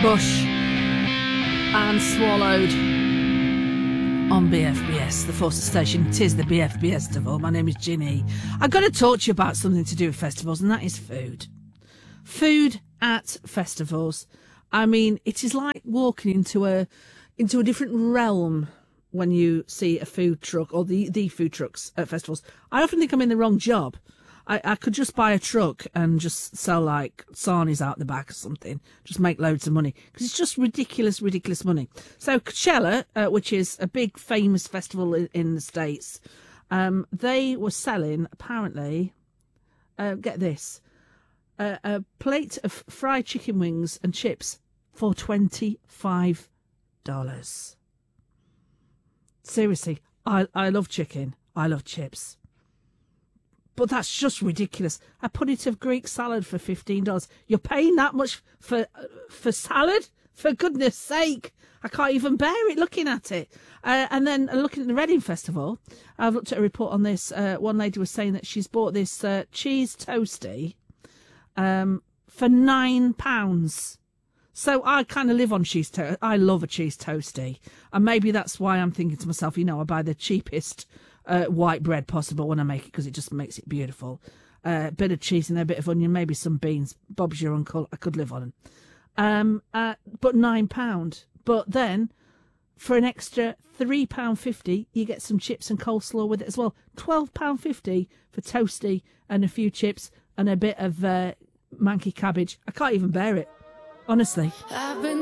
Bush and Swallowed on BFBS, the Forces station. It is the BFBS Festival. My name is Ginny. I've got to talk to you about something to do with festivals, and that is food. Food at festivals. I mean, it is like walking into a different realm when you see a food truck or the food trucks at festivals. I often think I'm in the wrong job. I could just buy a truck and just sell like sarnies out the back or something, just make loads of money, because it's just ridiculous money. So Coachella, which is a big famous festival in the States, they were selling, apparently, get this, a plate of fried chicken wings and chips for $25. Seriously, I love chicken. I love chips. But that's just ridiculous. A punnet of Greek salad for $15. You're paying that much for salad? For goodness sake. I can't even bear it looking at it. And then looking at the Reading Festival, I've looked at a report on this. One lady was saying that she's bought this cheese toastie for £9. So I kind of live on cheese toast. I love a cheese toastie. And maybe that's why I'm thinking to myself, I buy the cheapest white bread possible when I make it, because it just makes it beautiful. A bit of cheese and a bit of onion, maybe some beans. Bob's your uncle. I could live on them. But £9. But then, for an extra £3.50, you get some chips and coleslaw with it as well. £12.50 for toastie and a few chips and a bit of manky cabbage. I can't even bear it, honestly. I've been